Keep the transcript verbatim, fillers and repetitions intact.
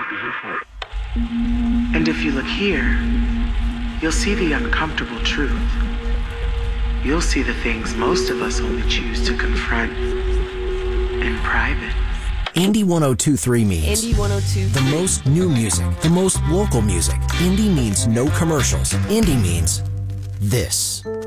And if you look here, you'll see the uncomfortable truth. You'll see the things most of us only choose to confront in private. Indie one oh two point three means Indie one oh two point three. the most new music, the most local music. Indie means no commercials. Indie means this.